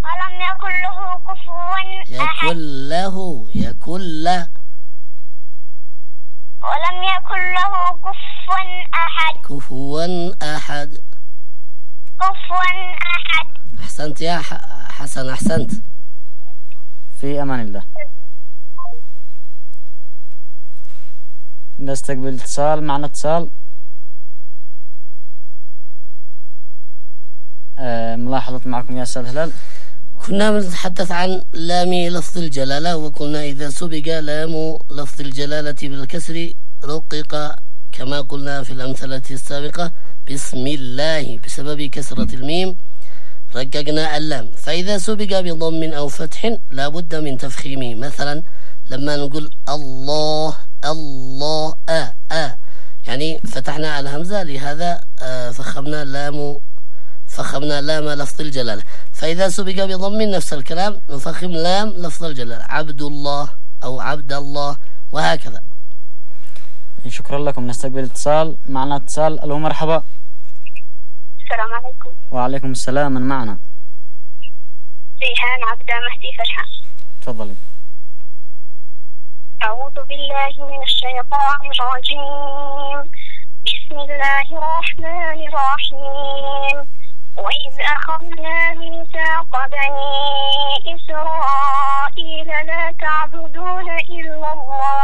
ولم يكن له كفوا أحد. ولم يكن له كفوا أحد. كفوا أحد. أحسنت يا حسن، أحسنت. في أمان الله. نستقبل اتصال، معنا اتصال. ملاحظة معكم يا أستاذ هلال. كنا نتحدث عن لام لفظ الجلالة، وقلنا إذا سبق لام لفظ الجلالة بالكسر رقق كما قلنا في الأمثلة السابقة بسم الله، بسبب كسرة الميم رققنا اللام. فإذا سبق بضم أو فتح لا بد من تفخيمه. مثلا لما نقول الله الله يعني فتحنا الهمزة، لهذا فخمنا لام لفظ الجلالة. فإذا سبق بضم نفس الكلام نفخم لام لفظ الجلالة، عبد الله أو عبد الله، وهكذا. شكرا لكم. نستقبل اتصال، معنا اتصال. ألو مرحبا. السلام عليكم. وعليكم السلام. من معنا؟ ريحان عبد مهدي فرحان. تفضلي. أعوذ بالله من الشيطان الرجيم. بسم الله الرحمن الرحيم. وإذ أخذنا ميثاق بني إسرائيل لا تعبدون إلا الله